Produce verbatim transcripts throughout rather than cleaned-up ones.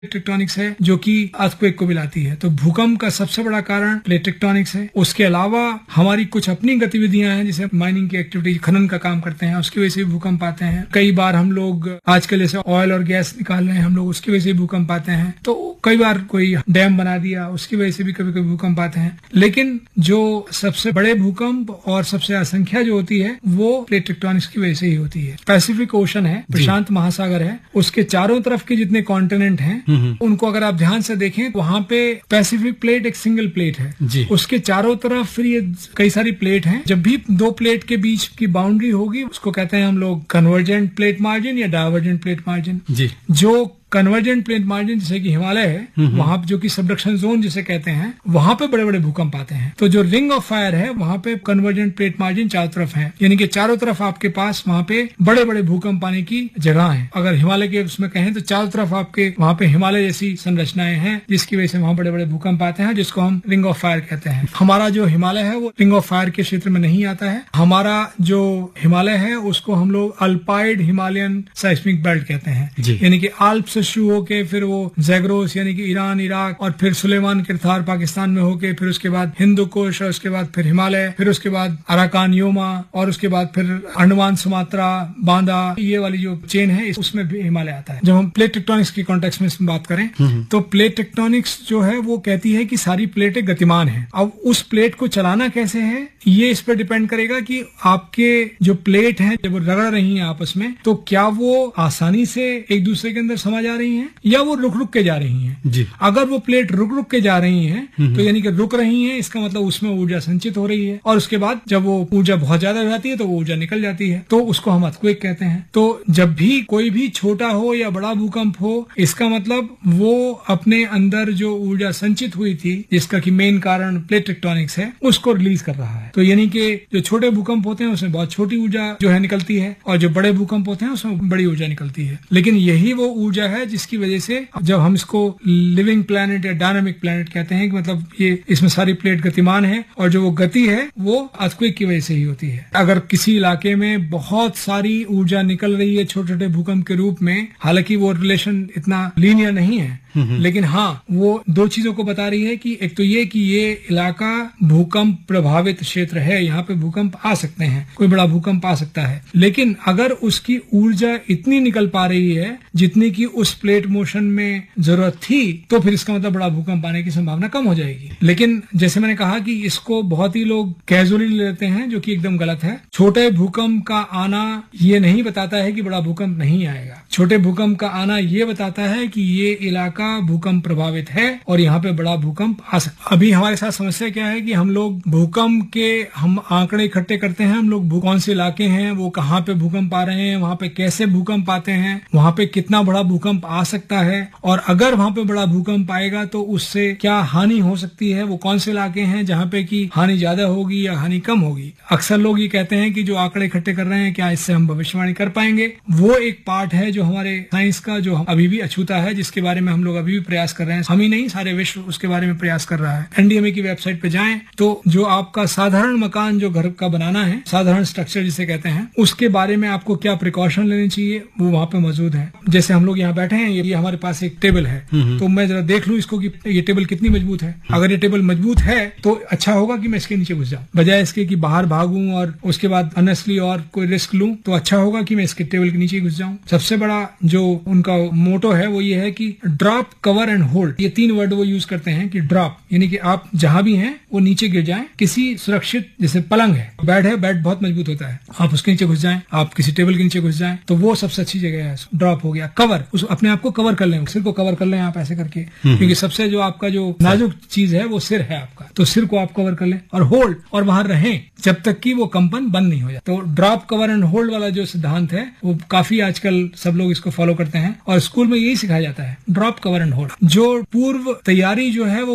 Tectonics है जो कि अर्थक्वेक को भी लाती है। तो भूकंप का सबसे बड़ा कारण प्लेट टेक्टोनिक्स है। उसके अलावा हमारी कुछ अपनी गतिविधियां हैं, जैसे माइनिंग की एक्टिविटी, खनन का काम करते हैं, उसकी वजह से भी भूकंप आते हैं। कई बार हम लोग आजकल जैसे ऑयल और गैस निकाल रहे हैं हम लोग, उसकी वजह से भूकंप आते हैं। तो कई बार कोई डैम बना दिया, उसकी वजह से भी कभी कभी भूकंप आते हैं। लेकिन जो सबसे बड़े भूकंप और सबसे असंख्या जो होती है वो प्लेट टेक्टोनिक्स की वजह से ही होती है। पैसिफिक ओशन है, प्रशांत महासागर है, उसके चारों तरफ के जितने कॉन्टिनेंट हैं उनको अगर आप ध्यान से देखें, वहां पे पैसिफिक प्लेट एक सिंगल प्लेट है जी। उसके चारों तरफ फिर ये कई सारी प्लेट हैं। जब भी दो प्लेट के बीच की बाउंड्री होगी उसको कहते हैं हम लोग कन्वर्जेंट प्लेट मार्जिन या डाइवर्जेंट प्लेट मार्जिन जी। जो कन्वर्जेंट प्लेट मार्जिन जैसे कि हिमालय है, वहां जो कि सबडक्शन जोन जिसे कहते हैं, वहां पे बड़े बड़े भूकंप आते हैं। तो जो रिंग ऑफ फायर है वहां पे कन्वर्जेंट प्लेट मार्जिन चारों तरफ है, यानी कि चारों तरफ आपके पास वहां पे बड़े बड़े भूकंप आने की जगह है। अगर हिमालय के उसमें कहें तो चारों तरफ आपके वहां पे हिमालय जैसी संरचनाएं हैं, जिसकी वजह से वहां बड़े बड़े भूकंप आते हैं, जिसको हम रिंग ऑफ फायर कहते हैं। हमारा जो हिमालय है वो रिंग ऑफ फायर के क्षेत्र में नहीं आता है। हमारा जो हिमालय है उसको हम लोग अल्पाइड हिमालयन साइस्मिक बेल्ट कहते हैं, यानी कि आल्प से शुरू होके फिर वो जैग्रोस यानी कि ईरान, इराक और फिर सुलेमान के थार पाकिस्तान में होके फिर उसके बाद हिंदू कुश और उसके बाद फिर हिमालय, फिर उसके बाद अराकान योमा और उसके बाद फिर अंडमान सुमात्रा बांदा, ये वाली जो चेन है उसमें भी हिमालय आता है। जब हम प्लेट टेक्टोनिक्स की कॉन्टेक्स्ट में बात करें तो प्लेट टेक्टोनिक्स जो है वो कहती है कि सारी प्लेटें गतिमान हैं। अब उस प्लेट को चलाना कैसे है ये इस पर डिपेंड करेगा कि आपके जो प्लेट हैं जब वो रगड़ रही हैं आपस में, तो क्या वो आसानी से एक दूसरे के अंदर समा जा रही हैं या वो रुक रुक के जा रही हैं जी। अगर वो प्लेट रुक रुक के जा रही हैं तो यानी कि रुक रही हैं, इसका मतलब उसमें ऊर्जा संचित हो रही है और उसके बाद जब वो ऊर्जा बहुत ज्यादा हो जाती है तो वो ऊर्जा निकल जाती है, तो उसको हम अर्थक्वेक कहते हैं। तो जब भी कोई भी छोटा हो या बड़ा भूकंप हो, इसका मतलब वो अपने अंदर जो ऊर्जा संचित हुई थी, जिसका कि मेन कारण प्लेट टेक्टोनिक्स है, उसको रिलीज कर रहा है। तो यानी कि जो छोटे भूकंप होते हैं उसमें बहुत छोटी ऊर्जा जो है निकलती है और जो बड़े भूकंप होते हैं उसमें बड़ी ऊर्जा निकलती है। लेकिन यही वो ऊर्जा है जिसकी वजह से जब हम इसको लिविंग प्लैनेट या डायनामिक प्लैनेट कहते हैं कि मतलब ये इसमें सारी प्लेट गतिमान है और जो वो गति है वो अर्थक्वेक की वजह से ही होती है। अगर किसी इलाके में बहुत सारी ऊर्जा निकल रही है छोटे छोटे भूकंप के रूप में, हालांकि वो रिलेशन इतना लीनियर नहीं है, लेकिन हाँ वो दो चीजों को बता रही है कि एक तो ये कि ये इलाका भूकंप प्रभावित क्षेत्र है, यहाँ पे भूकंप आ सकते हैं, कोई बड़ा भूकंप आ सकता है। लेकिन अगर उसकी ऊर्जा इतनी निकल पा रही है जितनी की उस प्लेट मोशन में जरूरत थी, तो फिर इसका मतलब बड़ा भूकंप आने की संभावना कम हो जाएगी। लेकिन जैसे मैंने कहा कि इसको बहुत ही लोग कैजुअली लेते हैं, जो कि एकदम गलत है। छोटे भूकंप का आना ये नहीं बताता है कि बड़ा भूकंप नहीं आएगा। छोटे भूकंप का आना ये बताता है कि ये इलाका भूकंप प्रभावित है और यहाँ पे बड़ा भूकंप आ सकता। अभी हमारे साथ समस्या क्या है कि हम लोग भूकंप के हम आंकड़े इकट्ठे करते हैं, हम लोग कौन से इलाके हैं, वो कहाँ पे भूकंप आ रहे हैं, वहाँ पे कैसे भूकंप आते हैं, वहाँ पे कितना बड़ा भूकंप आ सकता है, और अगर वहाँ पे बड़ा भूकंप आएगा तो उससे क्या हानि हो सकती है, वो कौन से इलाके हैं जहाँ पे की हानि ज्यादा होगी या हानि कम होगी। अक्सर लोग ये कहते हैं कि जो आंकड़े इकट्ठे कर रहे हैं क्या इससे हम भविष्यवाणी कर पाएंगे। वो एक पार्ट है जो हमारे साइंस का जो अभी भी अछूता है, जिसके बारे में हम लोग अभी भी प्रयास कर रहे हैं। हम ही नहीं, सारे विश्व उसके बारे में प्रयास कर रहा है। एनडीएमए की वेबसाइट पे जाएं तो जो आपका साधारण मकान जो घर का बनाना है, साधारण स्ट्रक्चर जिसे कहते हैं, उसके बारे में आपको क्या प्रिकॉशन लेनी चाहिए वो वहाँ पे मौजूद है। जैसे हम लोग यहाँ बैठे हैं, ये हमारे पास एक टेबल है, तो मैं जरा देख लूँ इसको कि ये टेबल कितनी मजबूत है। अगर ये टेबल मजबूत है तो अच्छा होगा कि मैं इसके नीचे घुस जाऊं, बजाय इसके कि बाहर भागूं और उसके बाद अननेसेसरी और कोई रिस्क लूं। तो अच्छा होगा कि मैं इसके टेबल के नीचे घुस जाऊं। सबसे बड़ा जो उनका मोटो है वो ये है कि ड्रॉप, कवर एंड होल्ड, ये तीन वर्ड वो यूज करते हैं। कि ड्रॉप यानी कि आप जहां भी हैं वो नीचे गिर जाएं, किसी सुरक्षित, जैसे पलंग है, बेड है, बेड बहुत मजबूत होता है, आप उसके नीचे घुस जाएं, आप किसी टेबल के नीचे घुस जाएं, तो वो सबसे अच्छी जगह है। ड्रॉप हो गया। कवर, उस अपने आप को कवर कर लें, सिर को कवर कर लें आप ऐसे करके, क्योंकि सबसे जो आपका जो नाजुक चीज है वो सिर है आपका, तो सिर को आप कवर कर लें। और होल्ड, और वहां रहें जब तक कि वो कंपन बंद नहीं हो जाए। तो ड्रॉप, कवर एंड होल्ड वाला जो सिद्धांत है वो काफी आजकल सब लोग इसको फॉलो करते हैं और स्कूल में यही सिखाया जाता है, ड्रॉप, कवर एंड होल्ड। जो पूर्व तैयारी जो है वो बहुत इंपॉर्टेंट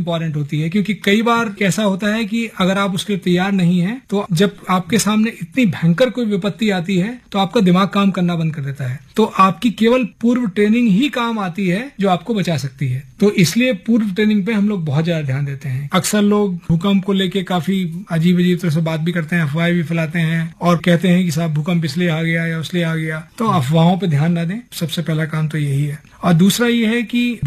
इंपॉर्टेंट होती है, क्योंकि कई बार कैसा होता है कि अगर आप उसके लिए तैयार नहीं है तो जब आपके सामने इतनी भयंकर कोई विपत्ति आती है तो आपका दिमाग काम करना बंद कर देता है। तो आपकी केवल पूर्व ट्रेनिंग ही काम आती है जो आपको बचा सकती है। तो इसलिए पूर्व ट्रेनिंग पे हम लोग बहुत ज्यादा ध्यान देते हैं। अक्सर लोग भूकंप को लेके काफी अजीब अजीब तरह से बात भी करते हैं, अफवाहें भी फैलाते हैं और कहते हैं कि साहब भूकंप इसलिए आ गया या उसलिए आ गया। तो अफवाहों पे ध्यान ना दें, सबसे पहला काम तो यही है। और दूसरा ये है कि